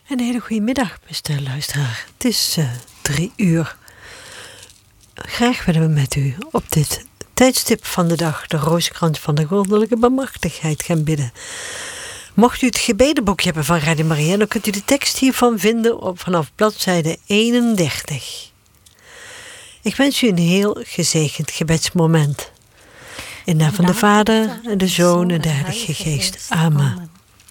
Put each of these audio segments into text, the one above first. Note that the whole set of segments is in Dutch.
Een hele goede middag, beste luisteraar. Het is 3 uur. Graag willen we met u op dit tijdstip van de dag de rozenkrans van de goddelijke barmhartigheid gaan bidden. Mocht u het gebedenboekje hebben van Radio Maria, dan kunt u de tekst hiervan vinden vanaf bladzijde 31. Ik wens u een heel gezegend gebedsmoment. In naam van de Vader en de Zoon en de Heilige Geest. Amen.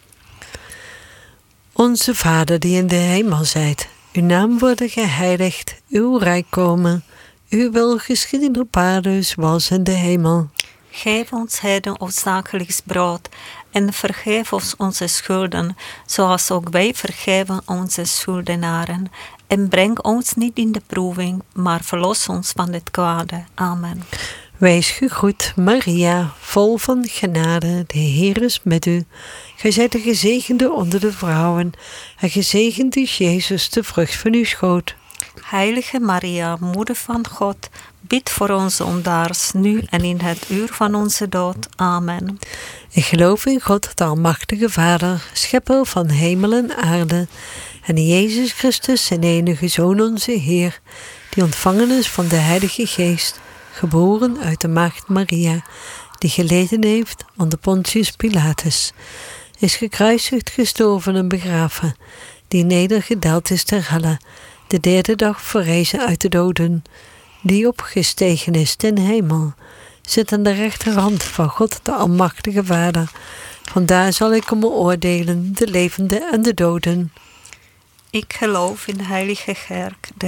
Onze Vader die in de hemel zijt, uw naam worden geheiligd, uw rijk komen, uw wil geschieden op aarde zoals in de hemel. Geef ons heden ons dagelijks brood en vergeef ons onze schulden, zoals ook wij vergeven onze schuldenaren. En breng ons niet in de proeving, maar verlos ons van het kwade. Amen. Wees gegroet, Maria, vol van genade, de Heer is met u. Gij zijt de gezegende onder de vrouwen, en gezegend is Jezus, de vrucht van uw schoot. Heilige Maria, moeder van God, bid voor ons zondaars, nu en in het uur van onze dood. Amen. Ik geloof in God, de almachtige Vader, schepper van hemel en aarde, en in Jezus Christus, zijn enige Zoon, onze Heer, die ontvangen is van de Heilige Geest, geboren uit de maagd Maria, die geleden heeft onder Pontius Pilatus, is gekruisigd, gestorven en begraven, die nedergedaald is ter helle, de derde dag verrezen uit de doden, die opgestegen is ten hemel, zit aan de rechterhand van God de almachtige Vader. Vandaar zal ik hem oordelen, de levenden en de doden. Ik geloof in de heilige kerk, de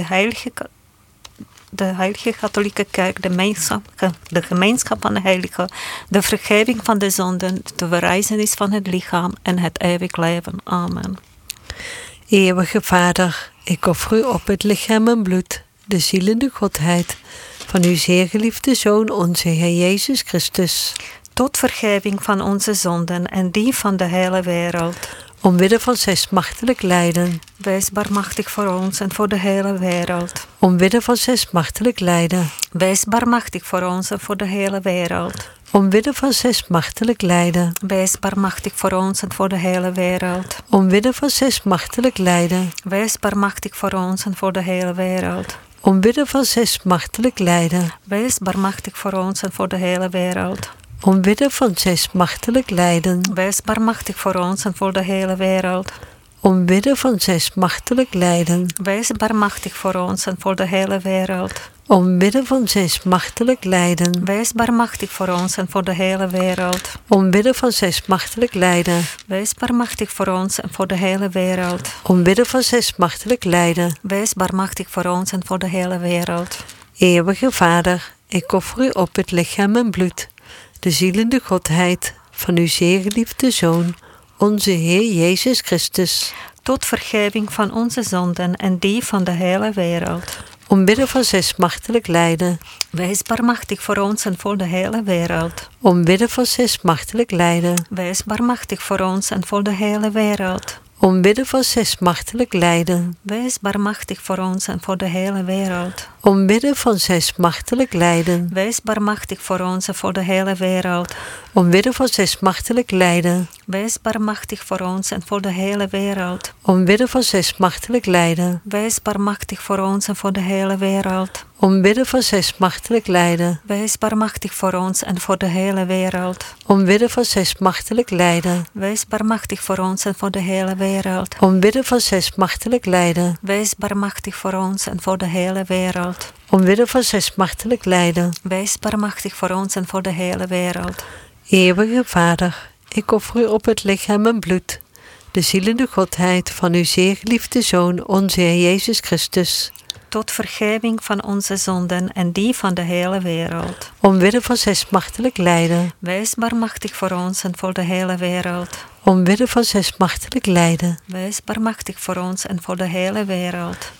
heilige katholieke kerk, de gemeenschap van de heiligen, de vergeving van de zonden, de verrijzenis van het lichaam en het eeuwig leven. Amen. Eeuwige Vader, ik offer u op het lichaam en bloed, de ziel en de godheid van uw zeer geliefde Zoon, onze Heer Jezus Christus, tot vergeving van onze zonden en die van de hele wereld. Omwille van zijn smartelijk lijden. Wees barmachtig voor ons en voor de hele wereld. Omwille van zijn smartelijk lijden. Wees barmachtig voor ons en voor de hele wereld. Omwille van zijn smartelijk lijden. Wees barmachtig voor ons en voor de hele wereld. Omwille van zijn smartelijk lijden. Wees barmachtig voor ons en voor de hele wereld. Omwille van zijn smartelijk lijden. Wees barmachtig voor ons en voor de hele wereld. Omwille van zijn smartelijk lijden. Wees barmachtig voor ons en voor de hele wereld. Omwille van zijn smartelijk lijden. Wees barmachtig voor ons en voor de hele wereld. Omwille van zijn smartelijk lijden. Wees barmachtig voor ons en voor de hele wereld. Omwille van zijn smartelijk lijden. Wees barmachtig voor ons en voor de hele wereld. Omwille van zijn smartelijk lijden. Wees barmachtig voor ons en voor de hele wereld. Eeuwige Vader, ik offer u op het lichaam en bloed, de ziel en de godheid van uw zeer geliefde Zoon, onze Heer Jezus Christus, tot vergeving van onze zonden en die van de hele wereld. Omwille van zijn smartelijk lijden. Wees barmachtig voor ons en voor de hele wereld. Omwille van zijn smartelijk lijden. Wees barmachtig voor ons en voor de hele wereld. Omwille van zijn smartelijk lijden. Wees barmachtig voor ons en voor de hele wereld. Omwille van zijn smartelijk lijden. Wees barmachtig voor ons en voor de hele wereld. Omwille van zijn smartelijk lijden. Wees barmachtig voor ons en voor de hele wereld. Omwille van zijn smartelijk lijden. Wees barmachtig voor ons en voor de hele wereld. Omwille van zijn smartelijk lijden. Wees barmachtig voor ons en voor de hele wereld. Omwille van zijn smartelijk lijden. Wees barmachtig voor ons en voor de hele wereld. Omwille van zijn smartelijk lijden. Wees barmachtig voor ons en voor de hele wereld. Omwille van zijn smartelijk lijden. Wees barmachtig voor ons en voor de hele wereld. Eeuwige Vader, ik offer u op het lichaam en bloed, de ziel en de godheid van uw zeer geliefde Zoon, onze Heer Jezus Christus, tot vergeving van onze zonden en die van de hele wereld. Omwille van zijn smartelijk lijden. Wees barmachtig voor ons en voor de hele wereld. Omwille van zijn smartelijk lijden. Wees barmachtig voor ons en voor de hele wereld.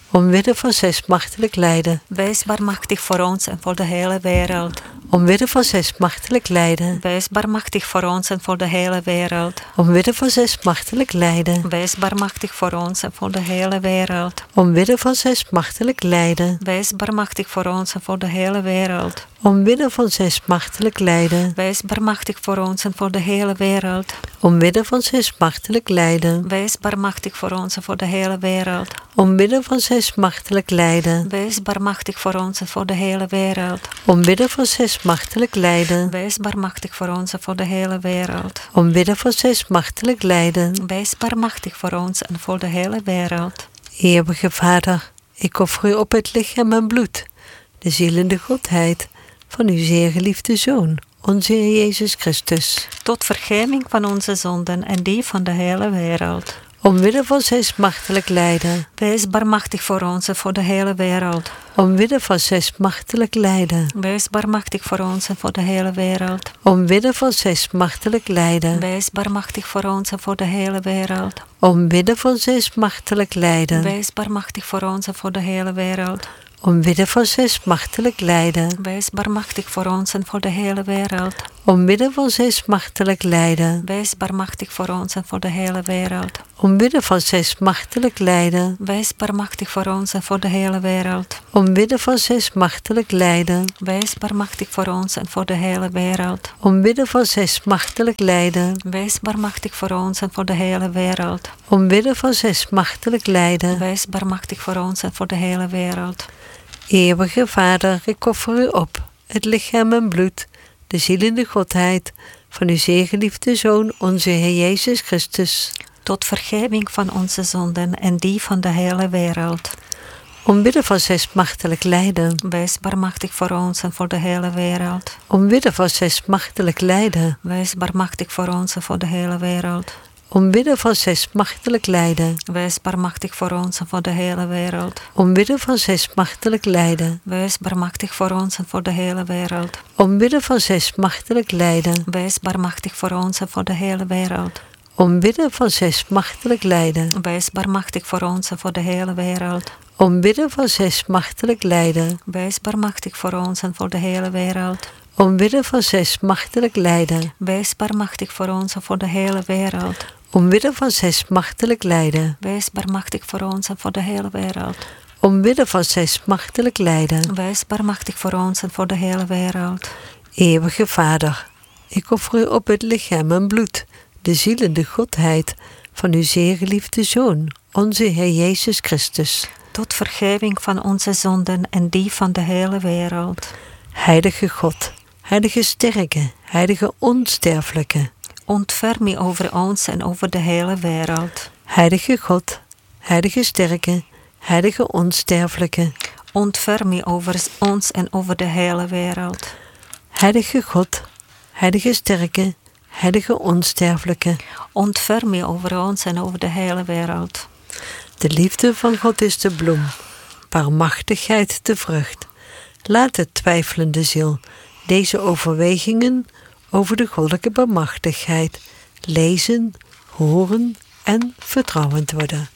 omwille van zijn smartelijk lijden. Wees barmachtig voor ons en voor de hele wereld. Omwille van zijn smartelijk lijden. Wees barmachtig voor ons en voor de hele wereld. Omwille van zijn smartelijk lijden. Wees barmachtig voor ons en voor de hele wereld. Omwille van zijn smartelijk lijden. Wees barmachtig voor ons en voor de hele wereld. Omwille van zijn smartelijk lijden. Wees barmachtig voor ons en voor de hele wereld. Omwille van zijn smartelijk lijden. Wees barmachtig voor ons en voor de hele wereld. Omwille van zijn smartelijk lijden. Wees barmachtig voor ons en voor de hele wereld. Omwille van zijn smartelijk lijden. Wees barmachtig voor ons en voor de hele wereld. Omwille van zijn smartelijk lijden. Wees barmachtig voor ons en voor de hele wereld. Eeuwige Vader, ik offer u op het lichaam en bloed, de ziel en de godheid van uw zeer geliefde Zoon, onze Heer Jezus Christus. Tot vergeving van onze zonden en die van de hele wereld. Omwille van zijn smartelijk lijden. Wees barmachtig voor ons en voor de hele wereld. Omwille van zijn smartelijk lijden. Wees barmachtig voor ons en voor de hele wereld. Omwille van zijn smartelijk lijden. Wees barmachtig voor ons en voor de hele wereld. Omwille van zijn smartelijk lijden. Wees barmachtig voor ons en voor de hele wereld. Omwille van zijn smartelijk lijden. Wees barmachtig voor ons en voor de hele wereld. Omwille van zijn smartelijk lijden. Wees barmachtig voor ons en voor de hele wereld. Omwille van zijn smartelijk lijden. Wees barmachtig voor ons en voor de hele wereld. Omwille van zijn smartelijk lijden. Wees barmachtig voor ons en voor de hele wereld. Omwille van zijn smartelijk lijden. Wees barmachtig voor ons en voor de hele wereld. Omwille van zijn smartelijk lijden. Wees barmachtig voor ons en voor de hele wereld. Eeuwige Vader, ik offer u op, het lichaam en bloed, de ziel en de godheid van uw zeer geliefde Zoon, onze Heer Jezus Christus. Tot vergeving van onze zonden en die van de hele wereld. Omwille van zijn smartelijk lijden. Wees barmachtig voor ons en voor de hele wereld. Omwille van zijn smartelijk lijden. Wees barmachtig voor ons en voor de hele wereld. Omwille van zijn smartelijk lijden. Wees barmachtig voor ons en voor de hele wereld. Omwille van zijn smartelijk lijden. Wees barmachtig voor ons en voor de hele wereld. Omwille van zijn smartelijk lijden. Wees barmachtig voor ons en voor de hele wereld. Omwille van zijn smartelijk lijden. Wees barmachtig voor ons en voor de hele wereld. Omwille van zijn smartelijk lijden. Wees barmachtig voor ons en voor de hele wereld. Omwille van zijn smartelijk lijden. Wees barmachtig voor ons en voor de hele wereld. Omwille van zijn smartelijk lijden. Wees barmachtig voor ons en voor de hele wereld. Omwille van zijn smartelijk lijden. Wees barmachtig voor ons en voor de hele wereld. Eeuwige Vader, ik offer u op het lichaam en bloed, de ziel en de godheid van uw zeer geliefde Zoon, onze Heer Jezus Christus. Tot vergeving van onze zonden en die van de hele wereld. Heilige God, heilige sterke, heilige onsterfelijke. Ontferm u over ons en over de hele wereld. Heilige God, heilige sterke, heilige onsterfelijke. Ontferm u over ons en over de hele wereld. Heilige God, heilige sterke, heilige onsterfelijke. Ontferm u over ons en over de hele wereld. De liefde van God is de bloem, barmachtigheid de vrucht. Laat de twijfelende ziel deze overwegingen over de goddelijke barmachtigheid lezen, horen en vertrouwend worden.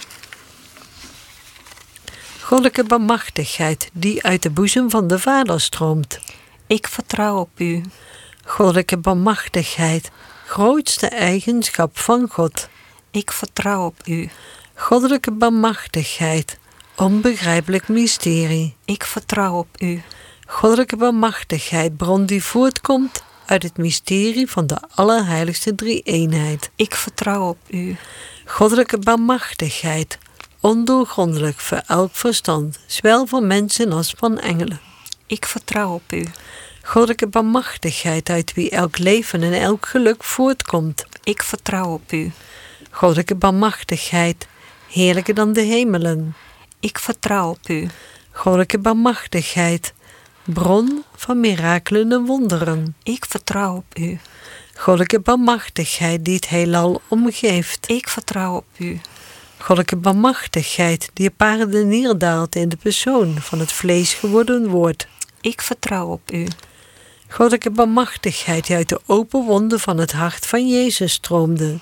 Goddelijke barmachtigheid die uit de boezem van de Vader stroomt. Ik vertrouw op u. Goddelijke barmachtigheid, grootste eigenschap van God. Ik vertrouw op u. Goddelijke barmachtigheid, onbegrijpelijk mysterie. Ik vertrouw op u. Goddelijke barmachtigheid, bron die voortkomt uit het mysterie van de allerheiligste drie-eenheid. Ik vertrouw op u. Goddelijke barmachtigheid, ondoorgrondelijk voor elk verstand, zowel van mensen als van engelen. Ik vertrouw op u. Goddelijke barmachtigheid, uit wie elk leven en elk geluk voortkomt. Ik vertrouw op u. Goddelijke barmachtigheid, heerlijker dan de hemelen. Ik vertrouw op u. Goddelijke barmachtigheid, bron van mirakelen en wonderen. Ik vertrouw op u. Goddelijke barmachtigheid die het heelal omgeeft. Ik vertrouw op u. Goddelijke barmachtigheid die op aarde neerdaalt in de persoon van het vlees geworden woord. Ik vertrouw op u. Goddelijke barmachtigheid die uit de open wonden van het hart van Jezus stroomde.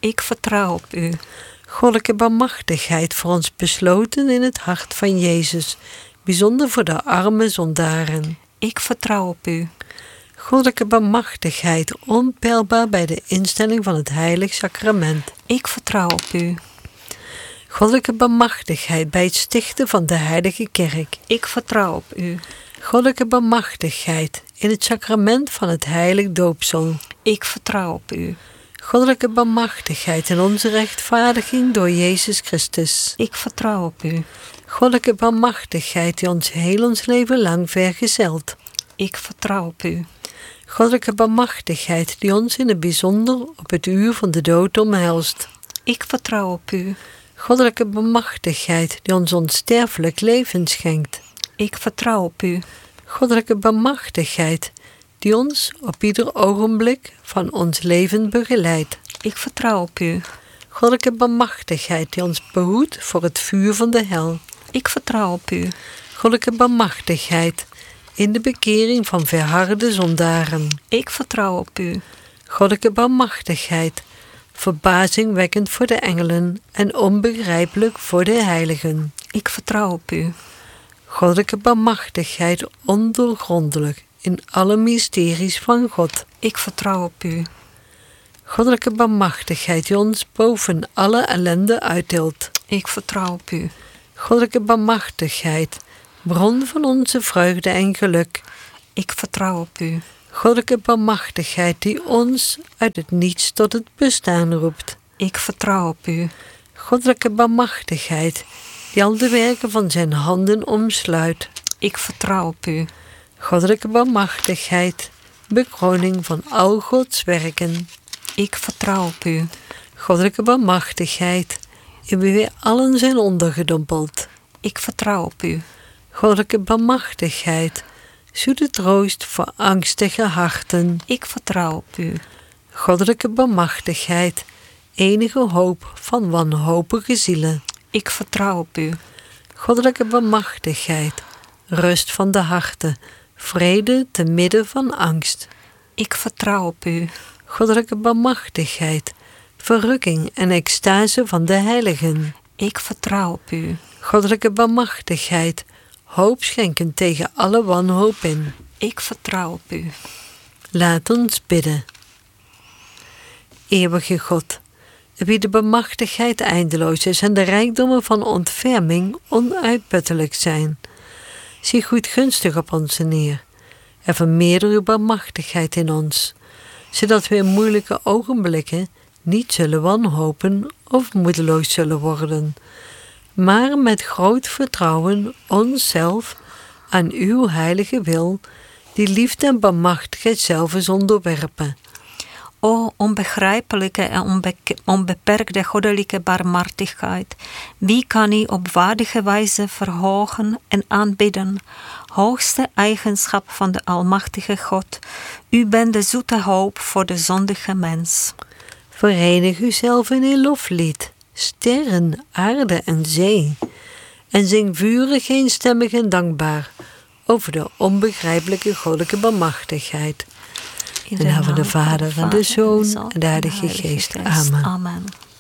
Ik vertrouw op u. Goddelijke barmhartigheid voor ons besloten in het hart van Jezus, bijzonder voor de arme zondaren. Ik vertrouw op u. Goddelijke barmhartigheid onpeilbaar bij de instelling van het heilig sacrament. Ik vertrouw op u. Goddelijke barmhartigheid bij het stichten van de heilige kerk. Ik vertrouw op u. Goddelijke barmhartigheid in het sacrament van het heilig doopsel. Ik vertrouw op u. Goddelijke barmhartigheid in onze rechtvaardiging door Jezus Christus. Ik vertrouw op u. Goddelijke barmhartigheid die ons heel ons leven lang vergezelt. Ik vertrouw op u. Goddelijke barmhartigheid die ons in het bijzonder op het uur van de dood omhelst. Ik vertrouw op u. Goddelijke barmhartigheid die ons onsterfelijk leven schenkt. Ik vertrouw op u. Goddelijke barmhartigheid die ons op ieder ogenblik van ons leven begeleidt. Ik vertrouw op u. Goddelijke barmhartigheid die ons behoedt voor het vuur van de hel. Ik vertrouw op u. Goddelijke barmhartigheid in de bekering van verharde zondaren. Ik vertrouw op u. Goddelijke barmhartigheid, verbazingwekkend voor de engelen en onbegrijpelijk voor de heiligen. Ik vertrouw op u. Goddelijke barmhartigheid ondoorgrondelijk in alle mysteries van God. Ik vertrouw op u. Goddelijke barmhartigheid die ons boven alle ellende uitdeelt. Ik vertrouw op u. Goddelijke barmhartigheid, bron van onze vreugde en geluk. Ik vertrouw op u. Goddelijke barmhartigheid die ons uit het niets tot het bestaan roept. Ik vertrouw op u. Goddelijke barmhartigheid die al de werken van zijn handen omsluit. Ik vertrouw op u. Goddelijke barmhartigheid, bekroning van al Gods werken. Ik vertrouw op u. Goddelijke barmhartigheid, in wie wij allen zijn ondergedompeld. Ik vertrouw op u. Goddelijke barmhartigheid, zoete troost voor angstige harten. Ik vertrouw op u. Goddelijke barmhartigheid, enige hoop van wanhopige zielen. Ik vertrouw op u. Goddelijke barmhartigheid, rust van de harten, vrede te midden van angst. Ik vertrouw op u. Goddelijke barmhartigheid, verrukking en extase van de heiligen. Ik vertrouw op u. Goddelijke barmhartigheid, hoop schenken tegen alle wanhoop in. Ik vertrouw op u. Laat ons bidden. Eeuwige God, wie de barmhartigheid eindeloos is en de rijkdommen van ontferming onuitputtelijk zijn. Zie goedgunstig op ons neer en vermeerder uw barmhartigheid in ons, zodat we in moeilijke ogenblikken niet zullen wanhopen of moedeloos zullen worden, maar met groot vertrouwen onszelf aan uw heilige wil, die liefde en barmhartigheid zelf is onderwerpen. O onbegrijpelijke en onbeperkte goddelijke barmhartigheid, wie kan u op waardige wijze verhogen en aanbidden? Hoogste eigenschap van de Almachtige God, u bent de zoete hoop voor de zondige mens. Verenig uzelf in uw loflied, sterren, aarde en zee, en zing vurig, eenstemmig en dankbaar over de onbegrijpelijke goddelijke barmhartigheid. In de naam van de Vader en de Zoon en de Heilige Geest. Amen. Amen.